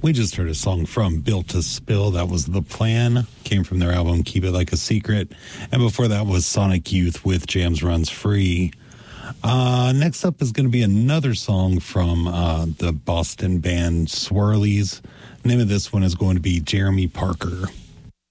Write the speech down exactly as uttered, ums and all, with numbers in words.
We just heard a song from Built to Spill. That was The Plan. Came from their album Keep It Like a Secret. And before that was Sonic Youth with Jams Runs Free. Uh, next up is going to be another song from uh, the Boston band Swirlies. The name of this one is going to be Jeremy Parker.